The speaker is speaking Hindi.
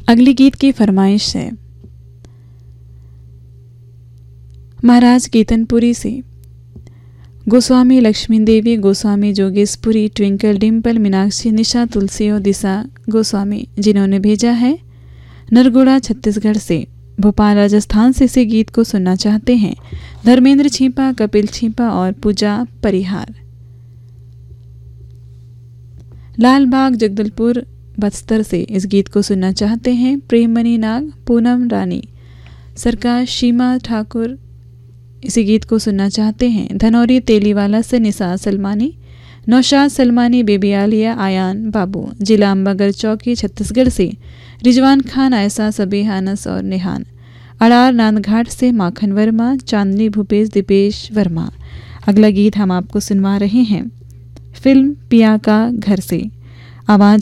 अगली गीत की फरमाइश है महाराज कीर्तनपुरी से गोस्वामी लक्ष्मी देवी, गोस्वामी जोगेशपुरी, ट्विंकल डिम्पल, मीनाक्षी, निशा, तुलसी और दिशा गोस्वामी, जिन्होंने भेजा है नरगुड़ा छत्तीसगढ़ से। भोपाल राजस्थान से इसी गीत को सुनना चाहते हैं धर्मेंद्र छीपा, कपिल छीपा और पूजा परिहार। लालबाग जगदलपुर बस्तर से इस गीत को सुनना चाहते हैं प्रेममणि नाग, पूनम रानी, सरकार शीमा ठाकुर इसी गीत को सुनना चाहते हैं धनौरी तेलीवाला से निसार सलमानी, नौशाद सलमानी, बेबी आलिया, आयान बाबू। जिला अम्बागढ़ चौकी छत्तीसगढ़ से रिजवान खान, आयसा, सबीहा, अनस और निहान। अड़ार नांदघाट से माखन वर्मा, चांदनी भूपेश, दीपेश वर्मा। अगला गीत हम आपको सुनवा रहे हैं फिल्म पिया का घर से। आवाज